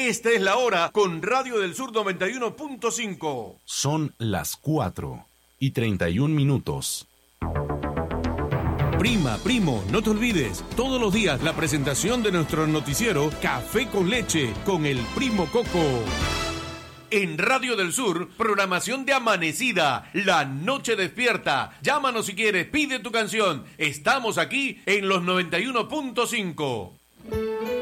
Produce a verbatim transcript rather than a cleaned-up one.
Esta es la hora con Radio del Sur noventa y uno punto cinco. Son las cuatro y treinta y un minutos. Prima, primo, no te olvides, todos los días la presentación de nuestro noticiero Café con Leche con el Primo Coco. En Radio del Sur, programación de amanecida, la noche despierta. Llámanos si quieres, pide tu canción. Estamos aquí en los noventa y uno punto cinco.